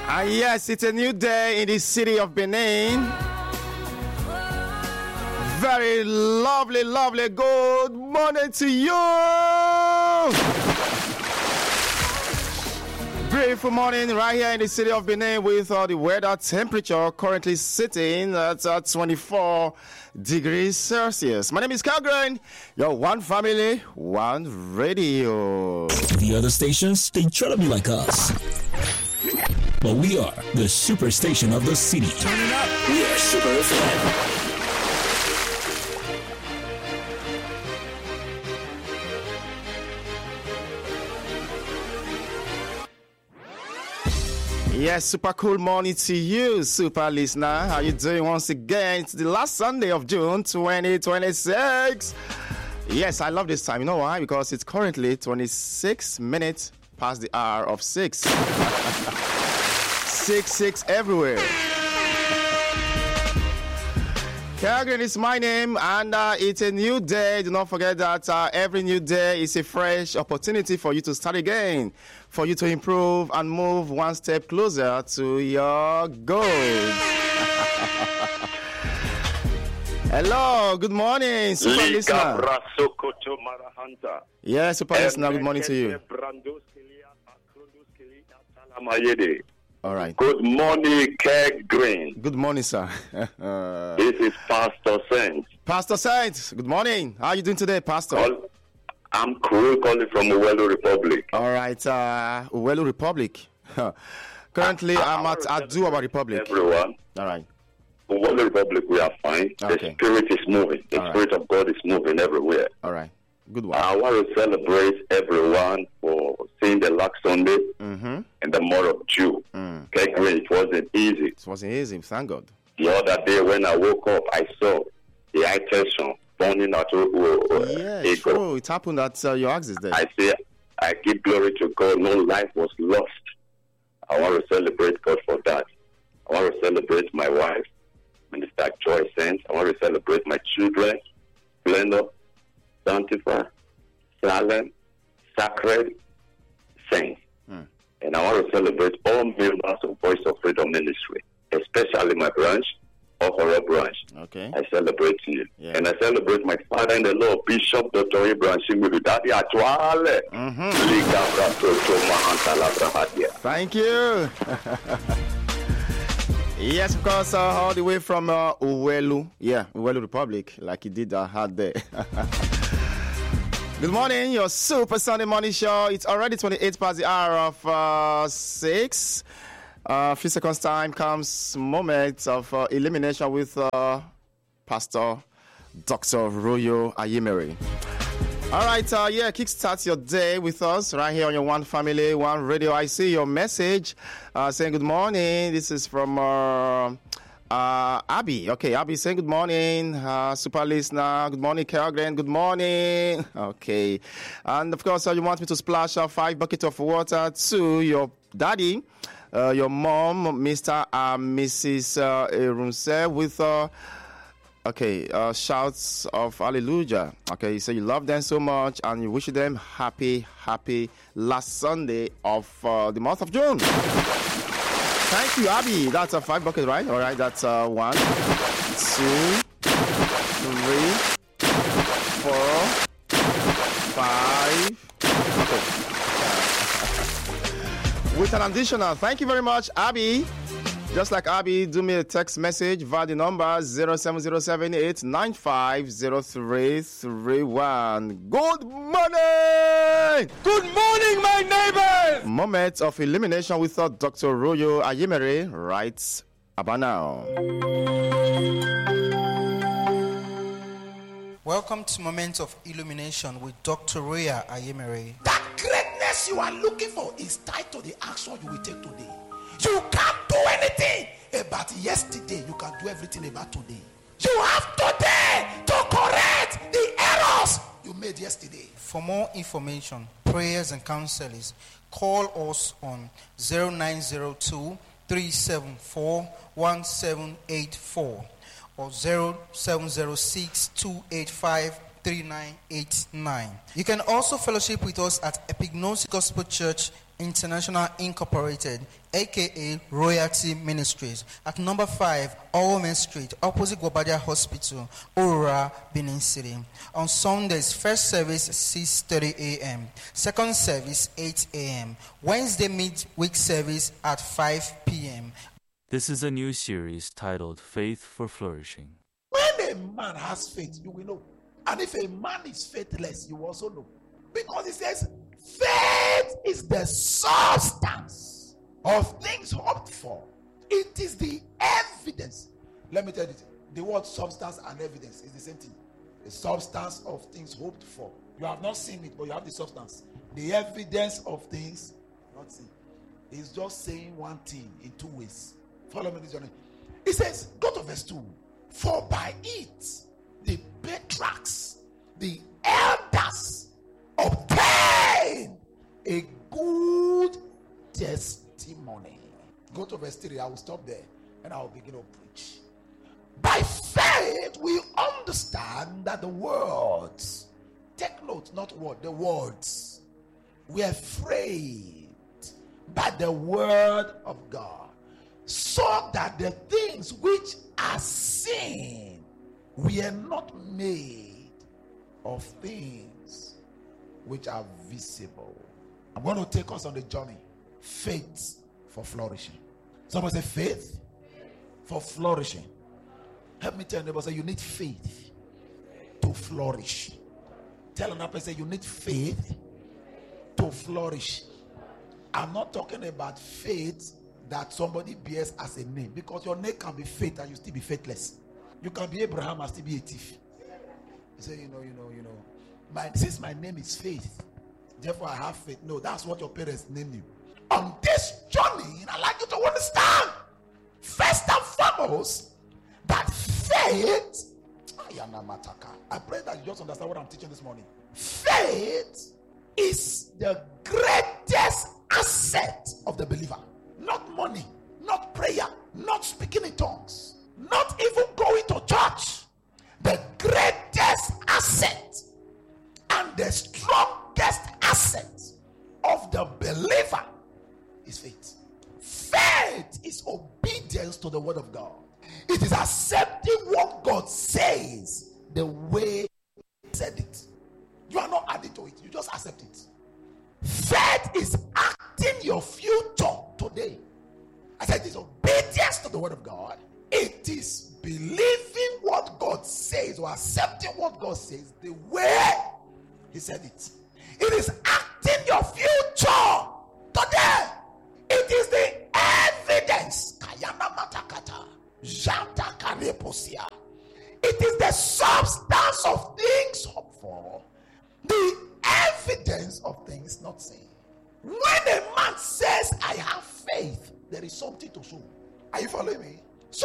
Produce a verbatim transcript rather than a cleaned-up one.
And yes, it's a new day in the city of Benin. Very lovely, lovely. Good morning to you. Beautiful morning right here in the city of Benin with uh, the weather temperature currently sitting at uh, twenty-four degrees Celsius. My name is Calgren, your one family, one radio. The other stations, they try to be like us. But we are the superstation of the city. Turn it up. We are Super F M. Yes, super cool morning to you, super listener. How you doing once again? It's the last Sunday of June twenty twenty-six. Yes, I love this time. You know why? Because it's currently twenty-six minutes past the hour of six. six, six everywhere. Calgren is my name, and uh, it's a new day. Do not forget that uh, every new day is a fresh opportunity for you to start again, for you to improve and move one step closer to your goals. Hello, good morning, super listener. Yeah, super listener, good morning to you. All right. Good morning, Keg Green. Good morning, sir. uh, this is Pastor Saint. Pastor Saint, good morning. How are you doing today, Pastor? Call, I'm cool, calling from Uwelu Republic. All right, uh, Uwelu Republic. Currently, I, I'm at Aduaba Republic. Everyone. All right. Uwelu Republic, we are fine. Okay. The Spirit is moving. The All Spirit right. of God is moving everywhere. All right. Good one. I want to celebrate everyone for seeing the last Sunday Mm-hmm. in the month of June. Mm. Keg Green, it wasn't easy. It wasn't easy, thank God. The other day when I woke up, I saw the high tension burning out of uh, Yeah, Eagle. true. It happened at uh, your axis there. I say, I give glory to God. No life was lost. I want to celebrate God for that. I want to celebrate my wife, Minister Joy Saint. I want to celebrate my children, Splendor, Sanctified, Salem, Sacred, Saints. Hmm. And I want to celebrate all members of Voice of Freedom Ministry, especially my branch, Okoro branch. Okay. I celebrate you. Yeah. And I celebrate my father in the Lord, Bishop Doctor Abraham Shimiru. Daddy Atwale. Mm-hmm. Thank you. Yes, of course, uh, all the way from uh, Uwelu. Yeah, Uwelu Republic, like you did uh, had there. Good morning, your Super Sunday morning show. It's already twenty-eight past the hour of uh, six. A uh, few seconds time comes moment of uh, elimination with uh, Pastor Doctor Royo Ayimere. All right, uh, yeah, kickstart your day with us right here on your One Family, One Radio. I see your message uh, saying good morning. This is from uh, uh, Abby. Okay, Abby saying good morning, uh, super listener. Good morning, Calgren. Good morning. Okay, and of course, uh, you want me to splash uh, five buckets of water to your daddy, uh, your mom, Mister and Missus Uh, Erunse with uh, okay, uh, shouts of hallelujah. Okay, you say you love them so much and you wish them happy, happy last Sunday of uh, the month of June. Thank you, Abby. That's a five bucket, right? All right, that's uh, one, two, three, four, five. Okay. With an additional, thank you very much, Abby. Just like Abby, do me a text message via the number zero seven zero seven eight nine five zero three three one. Good morning! Good morning, my neighbors! Moment of elimination with Doctor Royo Ayimere writes about now. Welcome to Moment of Illumination with Doctor Royo Ayimere. That greatness you are looking for is tied to the action you will take today. You can't do anything about yesterday. You can do everything about today. You have today to correct the errors you made yesterday. For more information, prayers and counselings, call us on zero nine zero two, three seven four, one seven eight four or zero seven zero six, two eight five, three nine eight nine. You can also fellowship with us at Epignosis Gospel Church, International Incorporated, aka Royalty Ministries, at number five, Orwomen Street, opposite Gwabadia Hospital, Aurora, Benin City. On Sundays, first service six thirty a.m., second service eight a.m., Wednesday midweek service at five p.m. This is a new series titled Faith for Flourishing. When a man has faith, you will know. And if a man is faithless, you also know. Because it says, faith is the substance of things hoped for. It is the evidence. Let me tell you, the word substance and evidence is the same thing. The substance of things hoped for. You have not seen it, but you have the substance. The evidence of things not seen. It's just saying one thing in two ways. Follow me this journey. It says, go to verse two. For by it, the patriarchs, the elders, obtain a good testimony. Go to verse three. I will stop there and I will begin to preach. By faith, we understand that the words, take note, not word, the words, were framed by the word of God, so that the things which are seen were not made of things which are visible. I'm going to take us on the journey. Faith for flourishing. Someone say faith for flourishing. Help me tell your neighbor, say you need faith to flourish. Tell another person, you need faith to flourish. I'm not talking about faith that somebody bears as a name, because your name can be faith and you still be faithless. You can be Abraham and still be a thief. You say, you know, you know, you know, my, since my name is Faith, therefore I have faith. No, that's what your parents named you. On this journey, I'd like you to understand, first and foremost, that faith, I pray that you just understand what I'm teaching this morning. Faith is the greatest asset of the believer. Not money, not prayer, not speaking in tongues, not even going to church. The greatest asset and the strongest asset of the believer is faith. Faith is obedience to the word of God. It is accepting what God says the way He said it. You are not adding to it, you just accept it. Faith is acting your future today. I said it is obedience to the word of God. It is believing what God says or accepting what God says the way He said it. It is acting your future today. It is the evidence. It is the substance of things hoped for, the evidence of things not seen. When a man says, I have faith, there is something to show. Are you following me?